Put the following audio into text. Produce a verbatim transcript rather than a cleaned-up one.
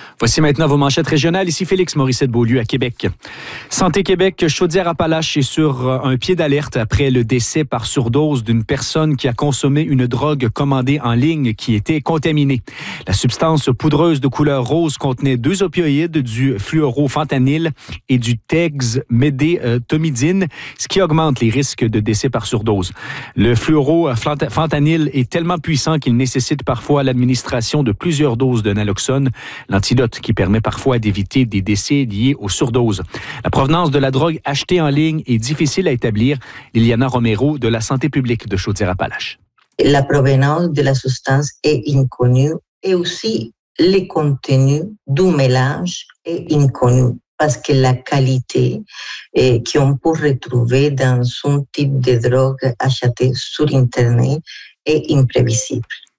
Voici maintenant vos manchettes régionales. Ici Félix Morissette-Beaulieu à Québec. Santé Québec, Chaudière-Appalaches est sur un pied d'alerte après le décès par surdose d'une personne qui a consommé une drogue commandée en ligne qui était contaminée. La substance poudreuse de couleur rose contenait deux opioïdes, du fluorofentanyl et du dexmédetomidine, ce qui augmente les risques de décès par surdose. Le fluorofentanyl est tellement puissant qu'il nécessite parfois l'administration de plusieurs doses de naloxone, l'antidote qui permet parfois d'éviter des décès liés aux surdoses. La provenance de la drogue achetée en ligne est difficile à établir. Liliana Romero de la Santé publique de Chaudière-Appalaches. La provenance de la substance est inconnue et aussi le contenu du mélange est inconnu parce que la qualité eh, qu'on peut retrouver dans un type de drogue achetée sur Internet est imprévisible.